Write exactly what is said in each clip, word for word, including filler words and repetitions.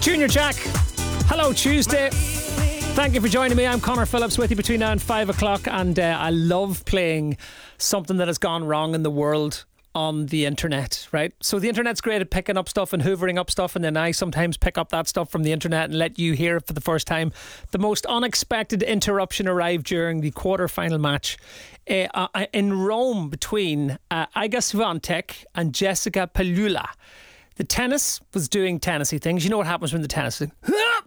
Junior Jack. Hello, Tuesday. Thank you for joining me. I'm Connor Phillips with you between now and five o'clock, and uh, I love playing something that has gone wrong in the world on the internet, right? So the internet's great at picking up stuff and hoovering up stuff, and then I sometimes pick up that stuff from the internet and let you hear it for the first time. The most unexpected interruption arrived during the quarter-final match uh, uh, in Rome between uh, Iga Swiatek and Jessica Pegula. The tennis was doing tennisy things. You know what happens when the tennis is,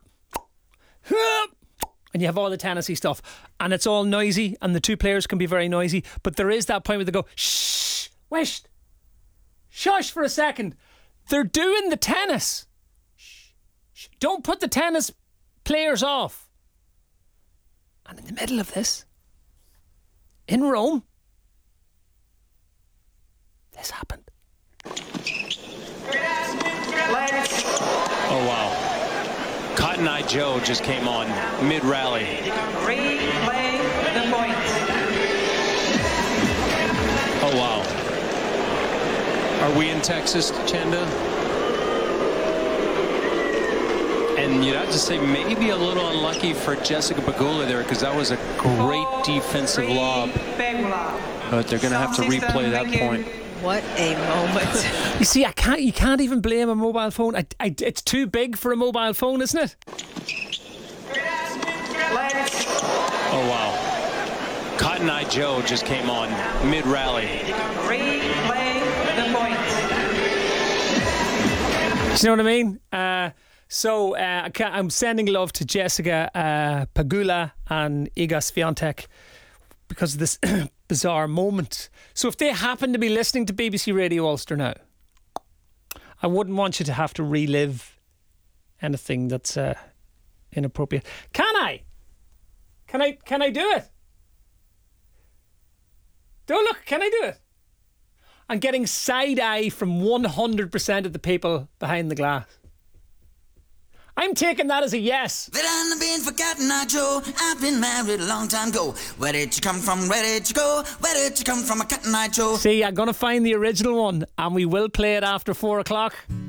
and you have all the tennisy stuff, and it's all noisy, and the two players can be very noisy, but there is that point where they go, shh, wish, shush for a second. They're doing the tennis. Shh, shh. Don't put the tennis players off. And in the middle of this, in Rome, this happened. Oh, wow. Cotton Eye Joe just came on mid-rally. Replay the point. Oh, wow. Are we in Texas, Chanda? And you'd have to say maybe a little unlucky for Jessica Pegula there, because that was a great defensive lob. But they're going to have to replay that point. What a moment. You see, I can't. You can't even blame a mobile phone. I, I, it's too big for a mobile phone, isn't it? Oh, wow. Cotton Eye Joe just came on mid-rally. Replay the point. Do you know what I mean? Uh, so uh, I can't, I'm sending love to Jessica uh, Pegula and Iga Swiatek because of this bizarre moment. So if they happen to be listening to B B C Radio Ulster now, I wouldn't want you to have to relive anything that's uh, inappropriate. Can I? Can I? Can I do it? Don't look. Can I do it? I'm getting side eye from one hundred percent of the people behind the glass. I'm taking that as a yes. But I've been forgotten, now, Joe. I've been married a long time ago. Where did you come from? Where did you go? Where did you come from? A Cotton Eye Joe. See, I'm going to find the original one, and we will play it after four o'clock.